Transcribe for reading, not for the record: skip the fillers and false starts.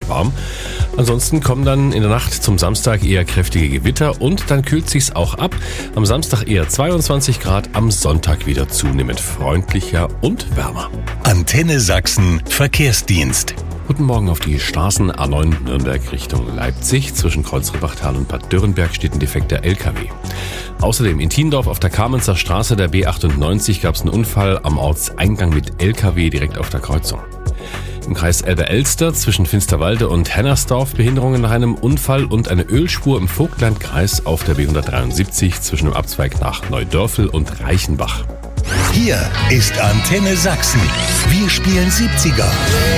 warm. Ansonsten kommen dann in der Nacht zum Samstag eher kräftige Gewitter und dann kühlt sich's auch ab. Am Samstag eher 22 Grad, am Sonntag wieder zunehmend freundlicher und wärmer. Antenne Sachsen Verkehrsdienst. Guten Morgen. Auf die Straßen A9 Nürnberg Richtung Leipzig. Zwischen Kreuzribbachtal und Bad Dürrenberg steht ein defekter LKW. Außerdem in Thiendorf auf der Kamenzer Straße der B98 gab es einen Unfall am Ortseingang mit LKW direkt auf der Kreuzung. Im Kreis Elbe-Elster zwischen Finsterwalde und Hennersdorf Behinderungen nach einem Unfall und eine Ölspur im Vogtlandkreis auf der B173 zwischen dem Abzweig nach Neudörfel und Reichenbach. Hier ist Antenne Sachsen. Wir spielen 70er.